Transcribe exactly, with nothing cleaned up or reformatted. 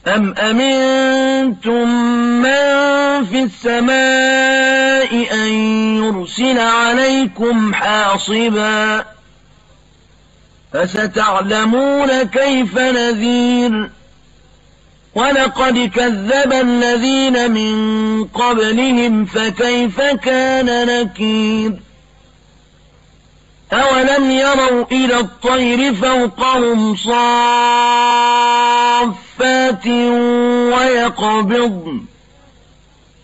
أَمْ أَمِنتُم مَّن فِي السَّمَاءِ أَن يُرْسِلَ عَلَيْكُمْ حَاصِبًا ۖ فَسَتَعْلَمُونَ كَيْفَ نَذِيرِ وَلَقَدْ كَذَّبَ الَّذِينَ مِن قَبْلِهِمْ فَكَيْفَ كَانَ نَكِيرِ أَوَلَمْ يَرَوْا إِلَى الطَّيْرِ فَوْقَهُمْ صَافَّاتٍ وَيَقْبِضْنَ